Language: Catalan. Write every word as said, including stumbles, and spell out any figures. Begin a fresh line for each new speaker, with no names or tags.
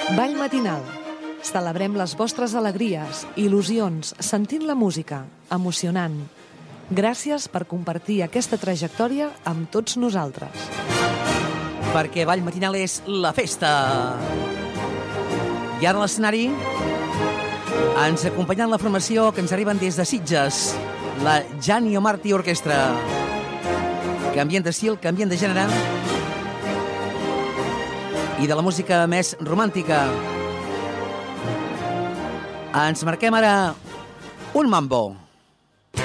Ball matinal. Celebrem les vostres alegries, il·lusions, sentint la música, emocionant. Gràcies per compartir aquesta trajectòria amb tots nosaltres.
Perquè Ball matinal és la festa. I ara a l'escenari ens acompanyant la formació que ens arriben des de Sitges, la Gianni Omarti Orquestra. Canvient d'estil, canvient de gènere i de la música més romàntica. Ens marquem ara un mambo.